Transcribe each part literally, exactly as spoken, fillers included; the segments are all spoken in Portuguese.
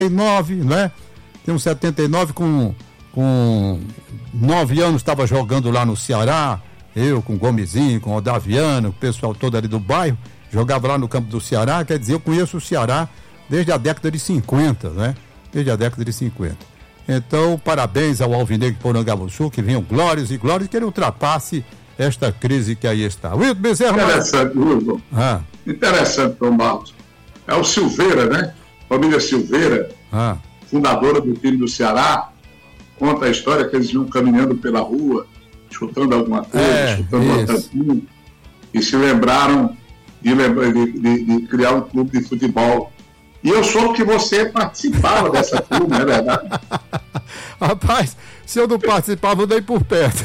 nove, né? Tenho setenta e nove, com, com nove anos estava jogando lá no Ceará, eu com o Gomezinho, com o Odaviano, o pessoal todo ali do bairro, jogava lá no campo do Ceará, quer dizer, eu conheço o Ceará desde a década de cinquenta, né? Desde a década de cinquenta. Então, parabéns ao Alvinegro Porangabuçu, que venham glórias e glórias, que ele ultrapasse esta crise que aí está. Wilton Bezerra. Interessante, Wilton. Ah. Interessante, Tom Barros. É o Silveira, né? Família Silveira, ah. fundadora do time do Ceará, conta a história que eles iam caminhando pela rua, chutando alguma coisa, é, chutando uma tampinha, e se lembraram de, de, de, de criar um clube de futebol. E eu soube que você participava dessa clube, não é verdade? Rapaz, se eu não participava, eu dei por perto.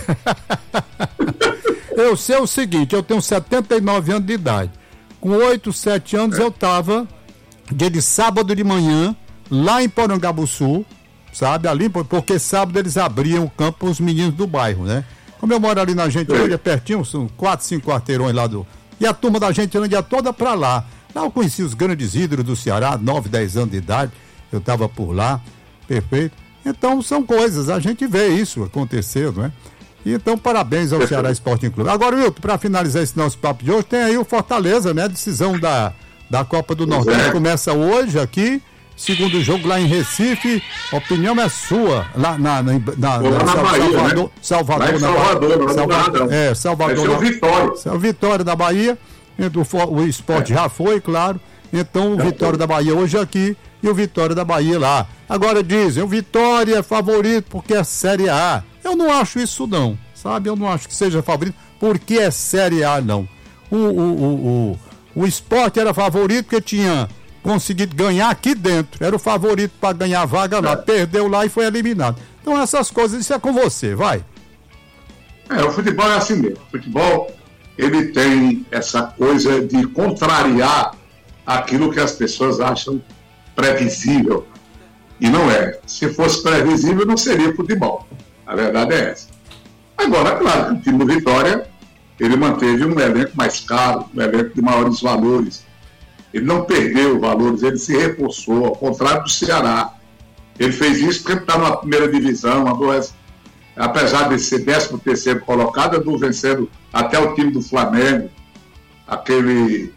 Eu sei o seguinte, eu tenho setenta e nove anos de idade. Com oito, sete anos é. eu estava, dia de sábado de manhã, lá em Porangabuçu, sabe, ali, porque sábado eles abriam o campo para os meninos do bairro, né? Como eu moro ali na Gentilândia, é pertinho, são quatro, cinco quarteirões lá do... E a turma da Gentilândia toda para lá. Lá eu conheci os grandes ídolos do Ceará, nove, dez anos de idade, eu estava por lá, perfeito. Então são coisas, a gente vê isso acontecer, não é? E, então, parabéns ao Ceará Sporting Clube. Agora, Wilton, para finalizar esse nosso papo de hoje, tem aí o Fortaleza, né? A decisão da, da Copa do Nordeste começa hoje aqui, segundo jogo lá em Recife. A opinião é sua, lá na, na, na, na, na Bahia, Salvador, né? Salvador, lá em Salvador, na Salvador, é, Salvador. Esse é o Vitória. É o Vitória da Bahia. O, o esporte é. já foi, claro. Então, o já Vitória foi. da Bahia hoje aqui e o Vitória da Bahia lá. Agora dizem, o Vitória é favorito porque é Série A. Eu não acho isso não, sabe? Eu não acho que seja favorito porque é Série A não. O, o, o, o, o Sport era favorito porque tinha conseguido ganhar aqui dentro. Era o favorito para ganhar a vaga lá. É. Perdeu lá e foi eliminado. Então essas coisas, isso é com você, vai. É, o futebol é assim mesmo. O futebol, ele tem essa coisa de contrariar aquilo que as pessoas acham previsível. E não é. Se fosse previsível, não seria futebol. A verdade é essa. Agora, claro que o time do Vitória, ele manteve um elenco mais caro, um elenco de maiores valores. Ele não perdeu valores, ele se reforçou, ao contrário do Ceará. Ele fez isso porque está na primeira divisão, andou, apesar de ser décimo terceiro colocado, andou vencendo até o time do Flamengo, aquele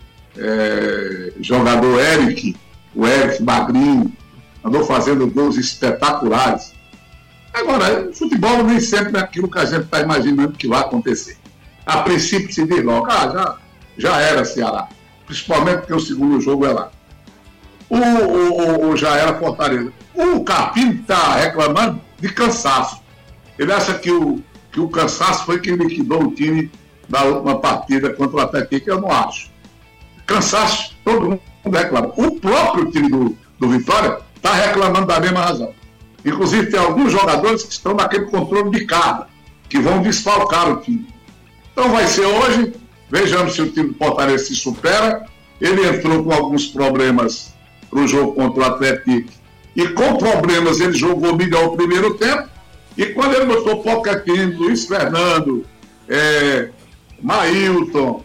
é, jogador Eric, o Eric Magrinho, andou fazendo gols espetaculares. Agora, o futebol nem sempre é aquilo que a gente está imaginando que vai acontecer. A princípio se diz logo, ah, já, já era Ceará. Principalmente porque o segundo jogo é lá. O, o, o já era Fortaleza. O Carpini está reclamando de cansaço. Ele acha que o, que o cansaço foi quem liquidou o time da última partida contra o Atlético. Eu não acho. Cansaço, todo mundo reclama. O próprio time do, do Vitória está reclamando da mesma razão. Inclusive, tem alguns jogadores que estão naquele controle de carga, que vão desfalcar o time. Então vai ser hoje, vejamos se o time do Fortaleza se supera. Ele entrou com alguns problemas para o jogo contra o Atlético, e com problemas ele jogou melhor o primeiro tempo, e quando ele botou Pochettino, Luiz Fernando, é, Mailton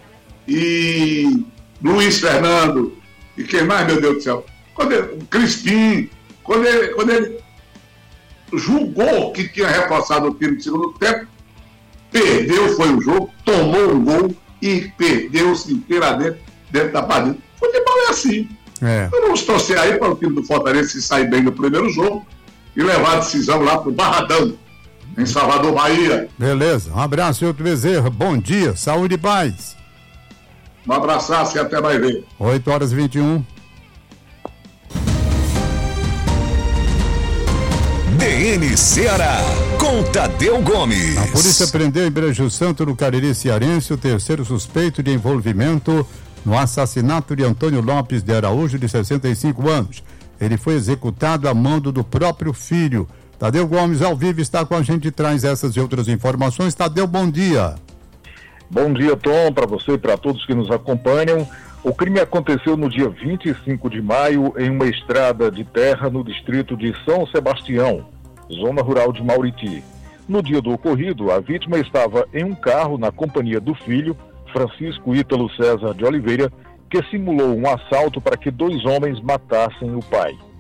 e Luiz Fernando, e quem mais, meu Deus do céu? Quando ele, Crispim, quando ele, quando ele julgou que tinha reforçado o time no segundo tempo, perdeu, foi o jogo, tomou um gol e perdeu-se inteiramente dentro da partida. Futebol é assim. É. Então vamos torcer aí para o time do Fortaleza se sair bem no primeiro jogo e levar a decisão lá para o Barradão, em Salvador, Bahia. Beleza, um abraço, Wilton Bezerra, bom dia, saúde e paz. Um abraço e até mais ver. oito horas e vinte e um. D N Ceará, com Tadeu Gomes. A polícia prendeu em Brejo Santo, no Cariri Cearense, o terceiro suspeito de envolvimento no assassinato de Antônio Lopes de Araújo, de sessenta e cinco anos. Ele foi executado a mando do próprio filho. Tadeu Gomes, ao vivo, está com a gente e traz essas e outras informações. Tadeu, bom dia. Bom dia, Tom, para você e para todos que nos acompanham. O crime aconteceu no dia vinte e cinco de maio em uma estrada de terra no distrito de São Sebastião, zona rural de Mauriti. No dia do ocorrido, a vítima estava em um carro na companhia do filho, Francisco Ítalo César de Oliveira, que simulou um assalto para que dois homens matassem o pai.